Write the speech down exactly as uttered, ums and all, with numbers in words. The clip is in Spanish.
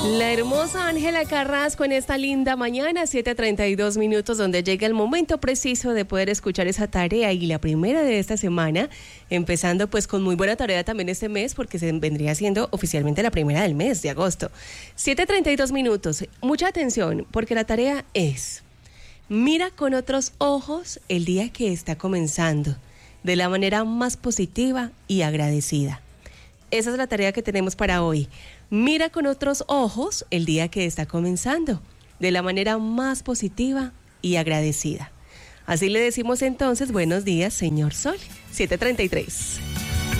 La hermosa Ángela Carrasco en esta linda mañana, siete treinta y dos minutos, donde llega el momento preciso de poder escuchar esa tarea y la primera de esta semana, empezando pues con muy buena tarea también este mes, porque se vendría siendo oficialmente la primera del mes de agosto. siete treinta y dos minutos, mucha atención, porque la tarea es: mira con otros ojos el día que está comenzando, de la manera más positiva y agradecida. Esa es la tarea que tenemos para hoy. Mira con otros ojos el día que está comenzando, de la manera más positiva y agradecida. Así le decimos entonces buenos días, señor Sol. siete treinta y tres.